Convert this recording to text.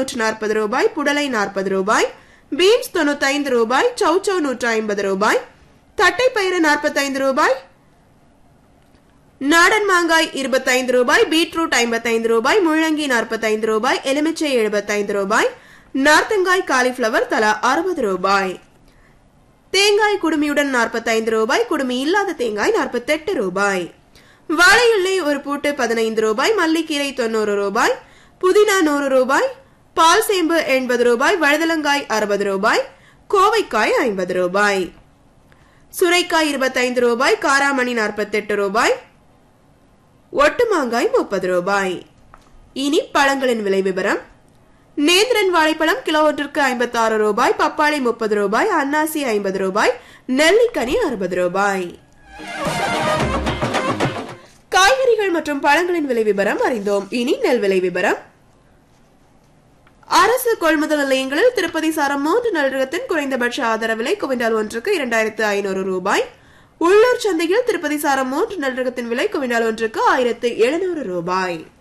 140 ரூபாய், புடலை 40 ரூபாய், பீன்ஸ் 95 ரூபாய், சௌச்சௌ 150 ரூபாய், தட்டைப்பயிறு 45 ரூபாய், நாடன் மாங்காய் 25 ரூபாய், பீட்ரூட் 55 ரூபாய், முள்ளங்கி 45 ரூபாய், எலுமிச்சை 75 ரூபாய், நார்த்தங்காய் காலிஃபிளவர் தலா 60 ரூபாய், தேங்காய் குடுமியுடன் 45 ரூபாய், குடுமி இல்லாத தேங்காய் 48 ரூபாய், வாழை இலை ஒரு பூட்டு 15 ரூபாய், மல்லிக்கீரை 90 ரூபாய், புதினா 100 ரூபாய், பால் சேம்பு 80 ரூபாய், வழுதலங்காய் 60 ரூபாய், கோவைக்காய் 50 ரூபாய், சுரைக்காய் 25 ரூபாய், காராமணி 48 ரூபாய், ஒட்டு மாங்காய் 30 ரூபாய். இனி பழங்களின் விலை விவரம். நேந்திரன் வாழைப்பழம் கிலோ ஒன்றிற்கு 56 ரூபாய், பப்பாளி 30 ரூபாய், அன்னாசி 50 ரூபாய், நெல்லிக்கனி 60 ரூபாய். காய்கறிகள் மற்றும் பழங்களின் விலை விவரம் அறிந்தோம். இனி நெல் விலை விவரம். அரசு கொள்முதல் நிலையங்களில் திருப்பதி சாரம் 3 நெல் ரகத்தின் குறைந்தபட்ச ஆதரவு விலை குவிண்டால் ஒன்றுக்கு 2500 ரூபாய். உள்ளூர் சந்தையில் திருப்பதி சாரம் 3 நெல் ரகத்தின் விலை குவிண்டால் ஒன்றுக்கு 1700 ரூபாய்.